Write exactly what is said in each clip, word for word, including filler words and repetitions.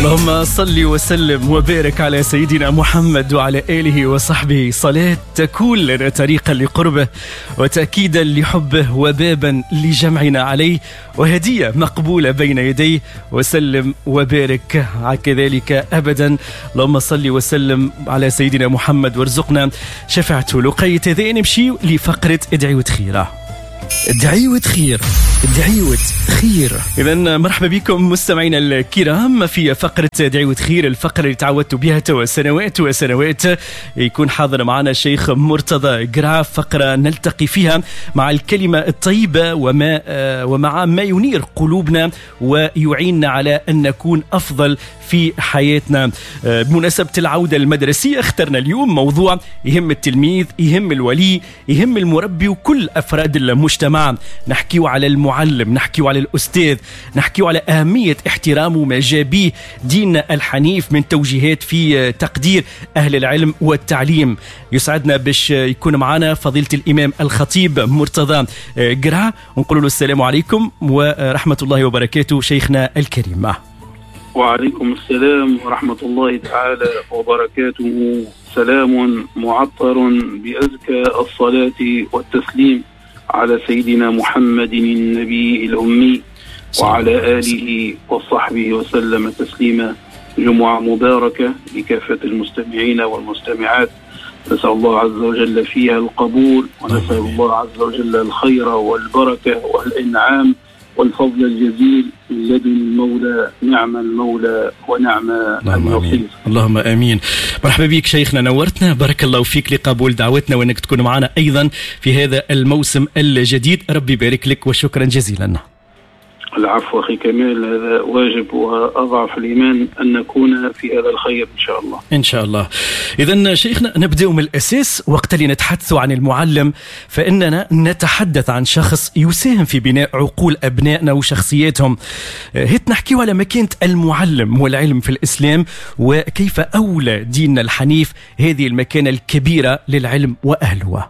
اللهم صل وسلم وبارك على سيدنا محمد وعلى آله وصحبه، صلاة تكون لنا طريقا لقربه وتأكيدا لحبه وبابا لجمعنا عليه وهدية مقبولة بين يديه، وسلم وبارك كذلك أبدا. اللهم صل وسلم على سيدنا محمد وارزقنا شفاعته. لقيت ذي نمشي لفقرة ادعي وتخيره. ادعي وتخير، ادعي وتخير. إذن مرحبا بكم مستمعينا الكرام في فقرة ادعي وتخير، الفقرة اللي تعودتوا بها توا سنوات وسنوات. يكون حاضر معنا الشيخ مرتضى قرع، فقرة نلتقي فيها مع الكلمة الطيبة وما ومع ما ينير قلوبنا ويعيننا على أن نكون أفضل في حياتنا. بمناسبة العودة المدرسية اخترنا اليوم موضوع يهم التلميذ، يهم الولي، يهم المربي وكل أفراد المجتمع. نحكيو على المعلم، نحكيو على الأستاذ، نحكيو على أهمية احترام وما جاء به ديننا الحنيف من توجيهات في تقدير أهل العلم والتعليم. يسعدنا باش يكون معنا فضيلة الإمام الخطيب مرتضى قرع، ونقول له السلام عليكم ورحمة الله وبركاته شيخنا الكريم. وعليكم السلام ورحمة الله تعالى وبركاته. سلام معطر بأزكى الصلاة والتسليم على سيدنا محمد النبي الأمي وعلى آله وصحبه وسلم تسليما. جمعة مباركة لكافة المستمعين والمستمعات، نسأل الله عز وجل فيها القبول، ونسأل الله عز وجل الخير والبركة والإنعام والفضل الجزيل من لدن المولى. نعم المولى ونعم النصير. اللهم آمين. مرحبا بك شيخنا، نورتنا، بارك الله فيك لقبول دعوتنا وأنك تكون معنا أيضا في هذا الموسم الجديد. ربي يبارك لك وشكرا جزيلا. العفو أخي كمال، هذا واجب وأضعف الإيمان أن نكون في هذا الخير إن شاء الله. إن شاء الله. إذن شيخنا نبدأ من الأساس. وقت اللي نتحدث عن المعلم فإننا نتحدث عن شخص يساهم في بناء عقول أبنائنا وشخصياتهم. هيت نحكي على مكانة المعلم والعلم في الإسلام، وكيف أولى ديننا الحنيف هذه المكانة الكبيرة للعلم وأهله.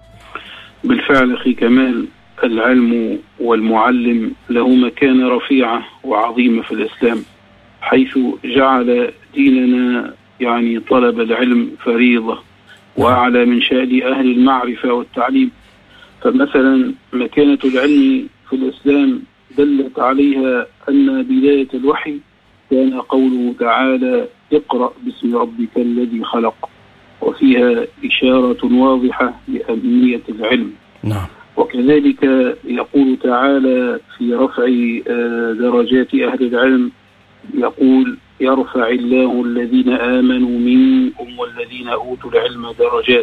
بالفعل أخي كمال، العلم والمعلم له مكانة رفيعة وعظيمة في الإسلام، حيث جعل ديننا يعني طلب العلم فريضة وأعلى من شأن أهل المعرفة والتعليم. فمثلا مكانة العلم في الإسلام دلت عليها أن بداية الوحي كان قوله تعالى اقرأ باسم ربك الذي خلق، وفيها إشارة واضحة لأهمية العلم. نعم. وكذلك يقول تعالى في رفع درجات أهل العلم، يقول يرفع الله الذين آمنوا منكم والذين أوتوا العلم درجات.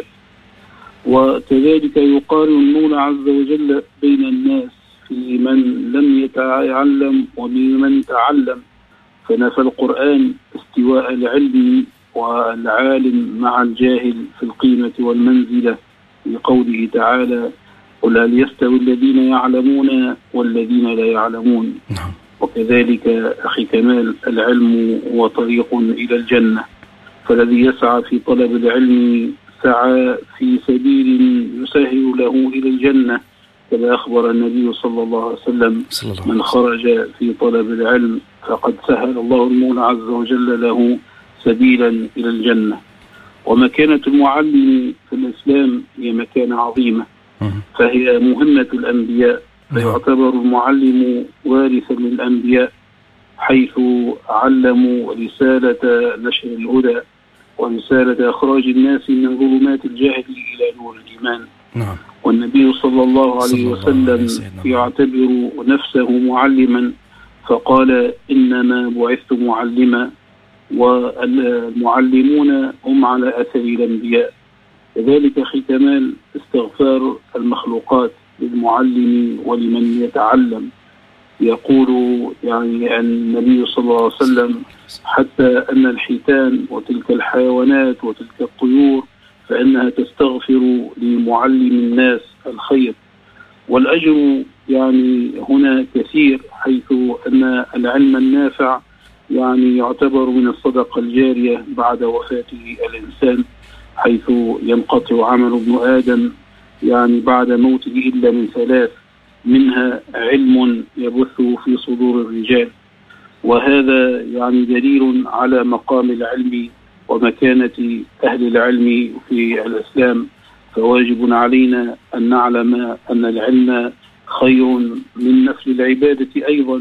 وكذلك يقارن المولى عز وجل بين الناس في من لم يتعلم ومن تعلم، فنفى القرآن استواء العلم والعالم مع الجاهل في القيمة والمنزلة لقوله تعالى قل هل يستوي الذين يعلمون والذين لا يعلمون. نعم. وكذلك أخي كمال، العلم هو طريق إلى الجنة، فالذي يسعى في طلب العلم سعى في سبيل يسهل له إلى الجنة، كما أخبر النبي صلى الله عليه وسلم من خرج في طلب العلم فقد سهل الله المولى عز وجل له سبيلا إلى الجنة. ومكانة المعلم في الإسلام هي مكانة عظيمة، فهي مهمة الأنبياء، فيعتبر المعلم وارثا للأنبياء، حيث علموا رسالة نشر الهدى ورسالة إخراج الناس من ظلمات الجهل إلى نور الإيمان. نعم. والنبي صلى الله عليه وسلم يعتبر نفسه معلما، فقال إنما بعثت معلما، والمعلمون هم على أثر الأنبياء. كذلك أخي كمال، استغفار المخلوقات للمعلم ولمن يتعلم. يقول يعني النبي صلى الله عليه وسلم حتى أن الحيتان وتلك الحيوانات وتلك الطيور فإنها تستغفر لمعلم الناس الخير. والأجر يعني هنا كثير، حيث أن العلم النافع يعني يعتبر من الصدقة الجارية بعد وفاة الإنسان، حيث ينقطع عمل ابن آدم يعني بعد موته إلا من ثلاث، منها علم يبثه في صدور الرجال. وهذا يعني دليل على مقام العلم ومكانة أهل العلم في الإسلام. فواجب علينا أن نعلم أن العلم خير من نفل العبادة أيضا.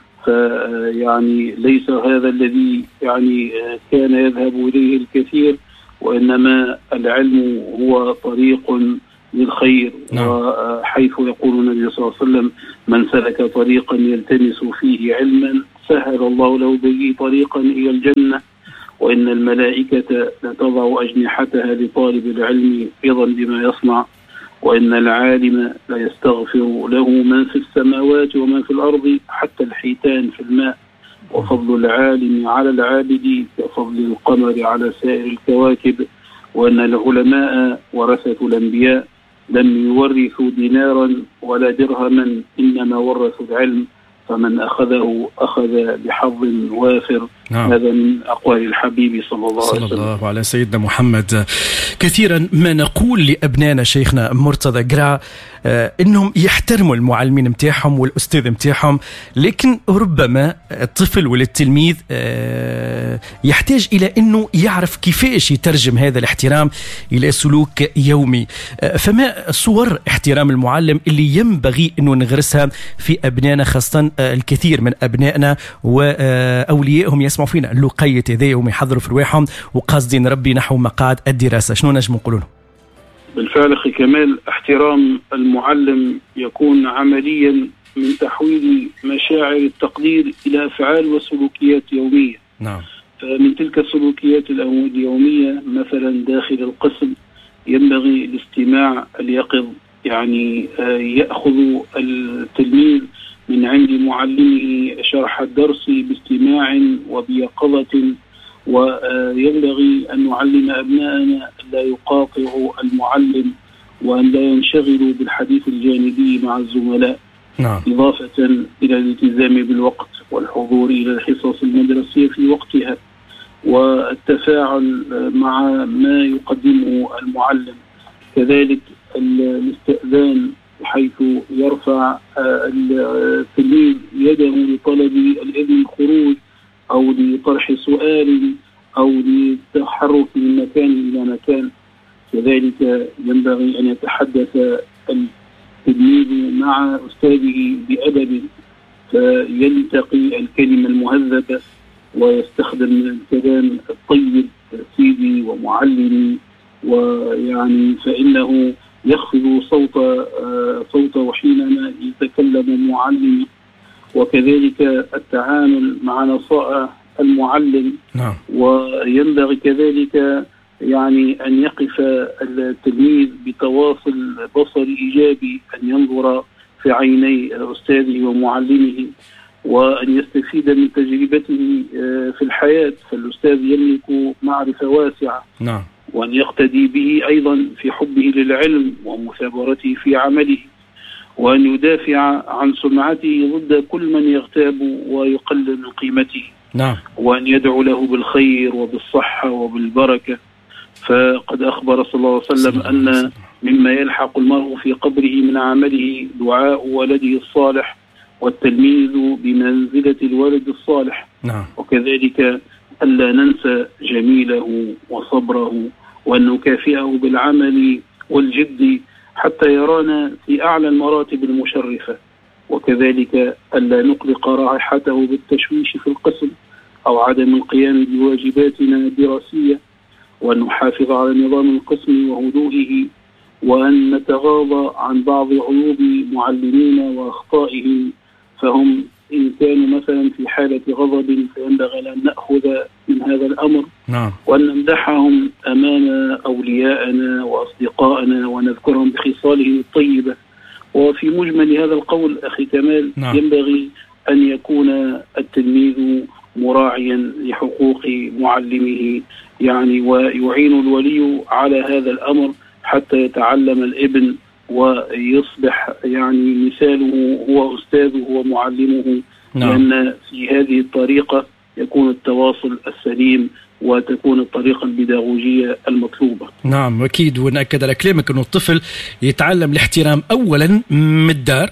فيعني ليس هذا الذي يعني كان يذهب إليه الكثير، وإنما العلم هو طريق للخير. نعم. وحيث يقول النبي صلى الله عليه وسلم: من سلك طريقا يلتمس فيه علما سهل الله له به طريقا إلى الجنة، وإن الملائكة لتضع أجنحتها لطالب العلم رضا بما يصنع، وإن العالم لا يستغفر له من في السماوات ومن في الأرض حتى الحيتان في الماء، وفضل العالم على العابد كفضل القمر على سائر الكواكب، وأن العلماء ورثة الأنبياء لم يورثوا دينارا ولا درهما، إنما ورثوا العلم، فمن أخذه أخذ بحظ وافر. نعم. هذا من أقوال الحبيب صلى الله عليه وسلم. صلى الله على سيدنا محمد. كثيرا ما نقول لأبنائنا شيخنا مرتضى قرع آه إنهم يحترموا المعلمين متاعهم والأستاذ متاعهم، لكن ربما الطفل ولا التلميذ آه يحتاج إلى إنه يعرف كيفاش يترجم هذا الاحترام إلى سلوك يومي. آه فما صور احترام المعلم اللي ينبغي إنه نغرسها في أبنائنا، خاصة آه الكثير من أبنائنا وأوليائهم يسمعوا فينا اللقية ذي ويحضروا في رواحهم وقاصدين ربي نحو مقاعد الدراسة. شنو نجم نقولون؟ بالفعل أخي كمال، احترام المعلم يكون عمليا من تحويل مشاعر التقدير إلى أفعال وسلوكيات يومية. نعم. من تلك السلوكيات اليومية مثلا داخل القسم ينبغي الاستماع اليقظ، يعني يأخذ التلميذ من عند معلمه شرح الدرس باستماع وبيقظة، وينبغي أن نعلم أبنائنا لا يقاطعوا المعلم وأن لا ينشغلوا بالحديث الجانبي مع الزملاء. نعم. إضافة إلى الالتزام بالوقت والحضور إلى الحصص المدرسية في وقتها، والتفاعل مع ما يقدمه المعلم. كذلك الاستئذان، حيث يرفع التلميذ يده لطلب الإذن الخروج أو لطرح سؤال أو للتحرك من مكان إلى مكان. كذلك ينبغي أن يتحدث التلميذ مع أستاذه بأدب، فيلتقي الكلمة المهذبة ويستخدم الكلام الطيب: سيدي ومعلمي، ويعني فإنه يخفض صوت صوته حينما يتكلم معلم. وكذلك التعامل مع نصائح المعلم. نعم. وينبغي كذلك يعني أن يقف التلميذ بتواصل بصري إيجابي، أن ينظر في عيني أستاذه ومعلمه وأن يستفيد من تجربته في الحياة، فالأستاذ يملك معرفة واسعة. نعم. وأن يقتدي به أيضا في حبه للعلم ومثابرته في عمله، وأن يدافع عن سمعته ضد كل من يغتاب ويقلل من قيمته. نعم. وأن يدعو له بالخير وبالصحة وبالبركة. فقد أخبر صلى الله عليه وسلم أن مما يلحق المرء في قبره من عمله دعاء ولده الصالح، والتلميذ بمنزلة الولد الصالح. نعم. وكذلك ألا ننسى جميله وصبره، وأن نكافئه بالعمل والجد حتى يرانا في أعلى المراتب المشرفة. وكذلك ألا نقلق رائحته بالتشويش في القسم أو عدم القيام بواجباتنا الدراسية، وأن نحافظ على نظام القسم وهدوئه، وأن نتغاضى عن بعض عيوب معلمين وأخطائهم، فهم إن كانوا مثلا في حالة غضب فينبغي أن نأخذ من هذا الأمر. نعم. وأن نمدحهم أمام أوليائنا وأصدقائنا ونذكرهم بخصالهم الطيبة. وفي مجمل هذا القول أخي كمال، نعم. ينبغي أن يكون التلميذ مراعيا لحقوق معلمه، يعني ويعين الولي على هذا الأمر حتى يتعلم الابن ويصبح يعني مثاله هو أستاذه ومعلمه. نعم. لأن في هذه الطريقة يكون التواصل السليم وتكون الطريقة البيداغوجية المطلوبة. نعم أكيد، ونأكد على كلامك أنه الطفل يتعلم الاحترام أولا من الدار،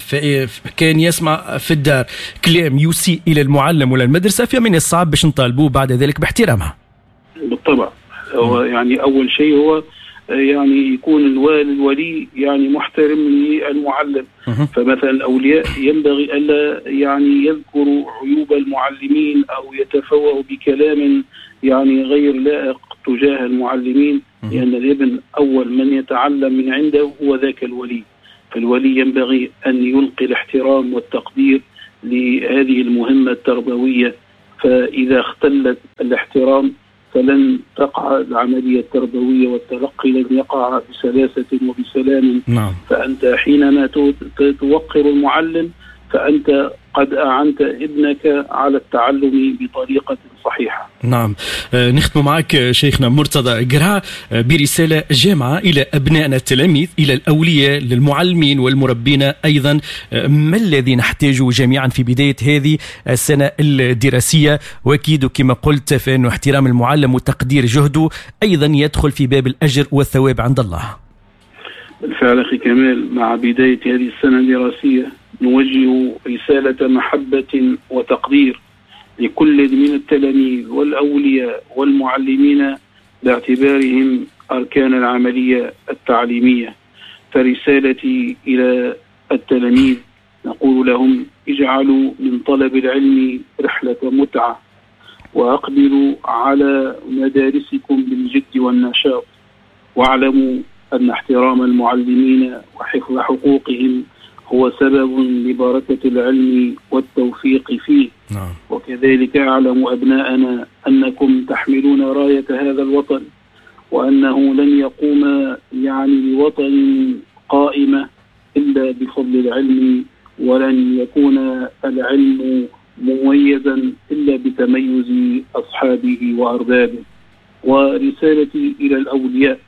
كان يسمع في الدار كلام يسيء إلى المعلم ولا المدرسة، فمن الصعب باش نطالبوه بعد ذلك باحترامها. بالطبع، هو يعني أول شيء هو يعني يكون الولي يعني محترم للمعلم. فمثلا الأولياء ينبغي ألا يعني يذكروا عيوب المعلمين أو يتفوهوا بكلام يعني غير لائق تجاه المعلمين، لأن الابن أول من يتعلم من عنده هو ذاك الولي. فالولي ينبغي أن يلقي الاحترام والتقدير لهذه المهمة التربوية، فإذا اختلت الاحترام فلن تقع العملية التربوية والتلقي لن يقع بسلاسة وبسلام. نعم. فأنت حينما توقر المعلم فأنت قد أعنت ابنك على التعلم بطريقة صحيحة. نعم. آه نختم معك شيخنا مرتضى قرا برسالة جامعة إلى أبنائنا التلاميذ، إلى الأولياء، للمعلمين والمربين أيضا. آه ما الذي نحتاجه جميعا في بداية هذه السنة الدراسية؟ وأكيد كما قلت فإن احترام المعلم وتقدير جهده أيضا يدخل في باب الأجر والثواب عند الله. بالفعل أخي كمال، مع بداية هذه السنة الدراسية نوجه رسالة محبة وتقدير لكل من التلاميذ والأولياء والمعلمين باعتبارهم أركان العملية التعليمية. فرسالتي إلى التلاميذ نقول لهم: اجعلوا من طلب العلم رحلة متعة، وأقبلوا على مدارسكم بالجد والنشاط، واعلموا أن احترام المعلمين وحفظ حقوقهم هو سبب لبركة العلم والتوفيق فيه. نعم. وكذلك أعلم أبناءنا أنكم تحملون راية هذا الوطن، وأنه لن يقوم يعني بوطن قائمة إلا بفضل العلم، ولن يكون العلم مميزا إلا بتميز أصحابه وأربابه. ورسالتي إلى الأولياء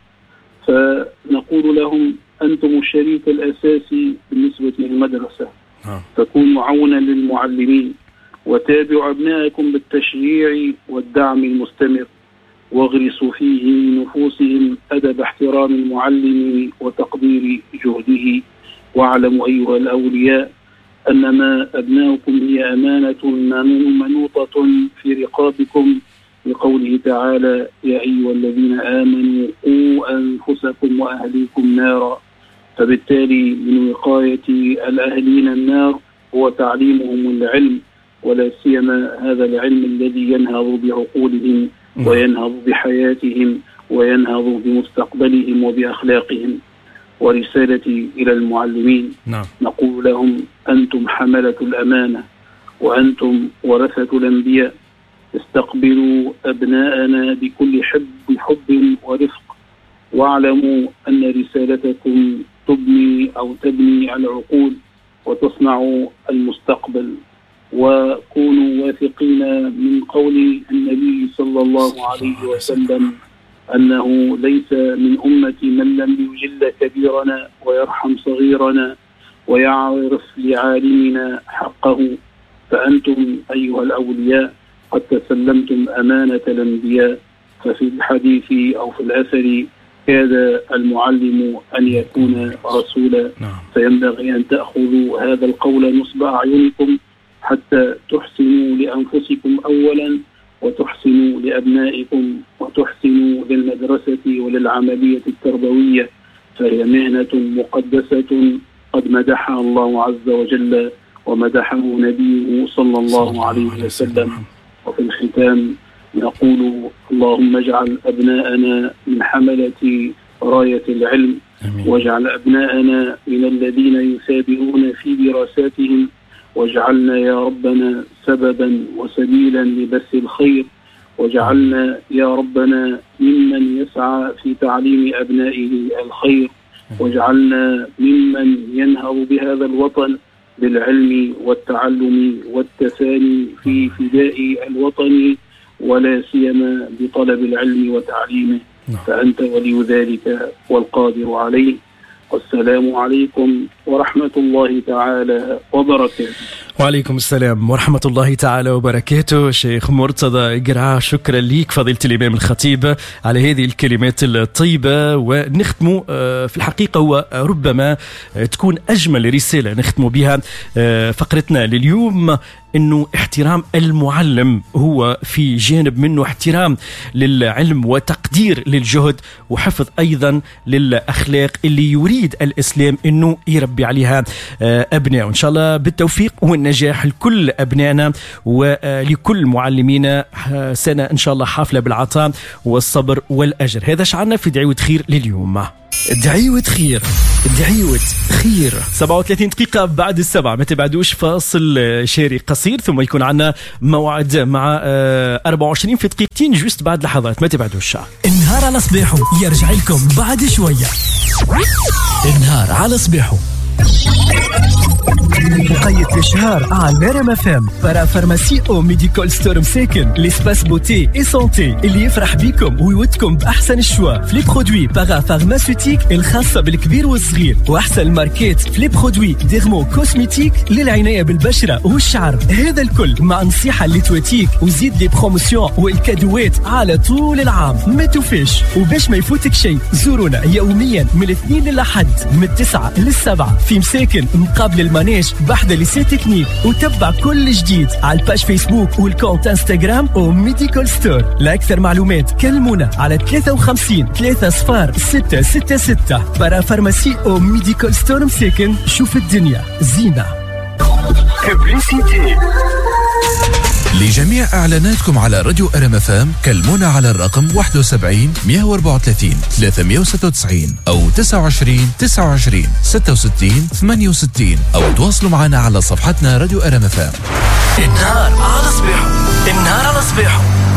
فنقول لهم: أنتم الشريك الأساسي بالنسبة للمدرسة، فكونوا معاونا للمعلمين، وتابعوا أبنائكم بالتشجيع والدعم المستمر، واغرسوا في نفوسهم أدب احترام المعلم وتقدير جهده. واعلموا أيها الأولياء أنما أبنائكم هي أمانة منوطة في رقابكم، لقوله تعالى: يا أيها الذين آمنوا قوا أنفسكم وأهليكم نارا. فبالتالي من وقاية الأهلين النار هو تعليمهم العلم، ولا سيما هذا العلم الذي ينهض بعقولهم وينهض بحياتهم وينهض بمستقبلهم وبأخلاقهم. ورسالتي إلى المعلمين نعم. نقول لهم: أنتم حملة الأمانة، وأنتم ورثة الأنبياء. استقبلوا أبناءنا بكل حب حب ورفق، واعلموا أن رسالتكم تبني أو تبني العقول وتصنع المستقبل. وكونوا واثقين من قول النبي صلى الله عليه وسلم أنه ليس من أمتي من لم يجل كبيرنا ويرحم صغيرنا ويعرف لعالمنا حقه. فأنتم أيها الأولياء قد تسلمتم أمانة الأنبياء. ففي الحديث أو في الأثر: كاد المعلم أن يكون رسولا. فينبغي أن تأخذوا هذا القول نصب أعينكم حتى تحسنوا لأنفسكم أولا، وتحسنوا لأبنائكم، وتحسنوا للمدرسة وللعملية التربوية، فهي مهنة مقدسة قد مدحها الله عز وجل ومدحه نبيه صلى الله عليه وسلم. وفي الختام نقول: اللهم اجعل أبناءنا من حملة راية العلم، واجعل أبناءنا من الذين يثابرون في دراساتهم، واجعلنا يا ربنا سببا وسبيلا لبث الخير، واجعلنا يا ربنا ممن يسعى في تعليم أبنائه الخير، واجعلنا ممن ينهض بهذا الوطن بالعلم والتعلم والتفاني في فداء الوطن، ولا سيما بطلب العلم وتعليمه. فأنت ولي ذلك والقادر عليه. والسلام عليكم ورحمة الله تعالى وبركاته. وعليكم السلام ورحمة الله تعالى وبركاته. شيخ مرتضى قرعة، شكرا ليك فضيلة الإمام الخطيب على هذه الكلمات الطيبة. ونختم في الحقيقة هو ربما تكون أجمل رسالة نختم بها فقرتنا لليوم، إنه احترام المعلم هو في جانب منه احترام للعلم وتقدير للجهد وحفظ أيضا للأخلاق اللي يريد الإسلام إنه يربي عليها أبناء. وإن شاء الله بالتوفيق والنجاح لكل أبنائنا ولكل معلمينا، سنة إن شاء الله حافلة بالعطاء والصبر والأجر. هذا شعرنا في دعوة خير لليوم. دعوة خير، دعوة خير. سبعة وثلاثين دقيقة بعد السبعة، ما تبعدوش، فاصل شاري قصير ثم يكون عنا موعد مع أربعة وعشرين في دقيقتين جوست بعد لحظات، ما تبعدوش. النهار على صباحه يرجع لكم بعد شوية. النهار على صباحه مقيد الشهر على ريم اف ام برا فارماسي او ميديكال ستور مساكن ليسباس بوتي اي سونتي اللي يفرح بيكم ويودكم باحسن الشوا في لي برودوي باغا فارماسيوتيك الخاصه بالكبير والصغير، واحسن الماركات في لي برودوي ديرمو كوسميتيك للعنايه بالبشره والشعر. هذا الكل مع نصيحه اللي تواتيك وزيد لي بروموسيون والكادوات على طول العام. ما توفيش، وباش ما يفوتك شيء زورونا يوميا من الاثنين للأحد من التسعة للسبعة في مساكن مقابل المانيش بحدا ليسي تكنيك، وتبع كل جديد على الباج فيسبوك والكونت انستغرام او ميديكال ستور. لأكثر معلومات كلمونا على ثلاثة وخمسين ثلاثة صفار ستة ستة ستة. برا فارماسي او ميديكال ستور مساكن، شوف الدنيا زينة. ببليسيتي. لجميع إعلاناتكم على راديو أرم اف ام كلمونا على الرقم واحد وسبعين مئة وأربعة وثلاثين ثلاثمئة وستة وتسعين أو تسعة وعشرين تسعة وعشرين ستة وستين ثمانية وستين، أو تواصلوا معنا على صفحتنا راديو أرم اف ام. النهار على صباحه، النهار على صباحه